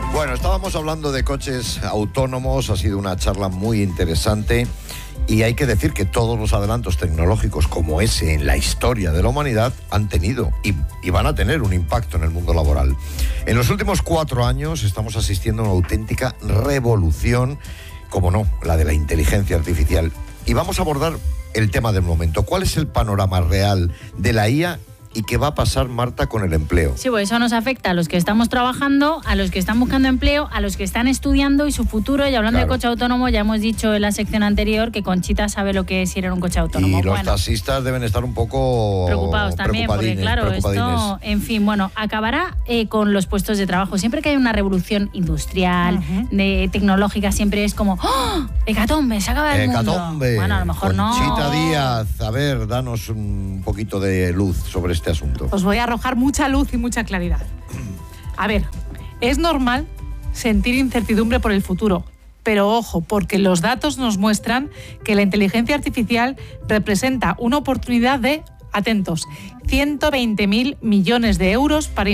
Bueno, estábamos hablando de coches autónomos, ha sido una charla muy interesante y hay que decir que todos los adelantos tecnológicos como ese en la historia de la humanidad han tenido y van a tener un impacto en el mundo laboral. En los últimos 4 años estamos asistiendo a una auténtica revolución, como no, la de la inteligencia artificial. Y vamos a abordar el tema del momento. ¿Cuál es el panorama real de la IA? ¿Y qué va a pasar, Marta, con el empleo? Sí, pues eso nos afecta a los que estamos trabajando, a los que están buscando empleo, a los que están estudiando y su futuro. Y hablando de coche autónomo, ya hemos dicho en la sección anterior que Conchita sabe lo que es ir en un coche autónomo. Y los taxistas deben estar un poco preocupados también, porque claro, esto, en fin, bueno, acabará con los puestos de trabajo. Siempre que hay una revolución industrial, tecnológica, siempre es como ¡oh! ¡Hecatombe! Se acaba el mundo. Bueno, a lo mejor Conchita Díaz, a ver, danos un poquito de luz sobre este asunto. Os voy a arrojar mucha luz y mucha claridad. A ver, es normal sentir incertidumbre por el futuro, pero ojo, porque los datos nos muestran que la inteligencia artificial representa una oportunidad de, atentos, 120.000 millones de euros para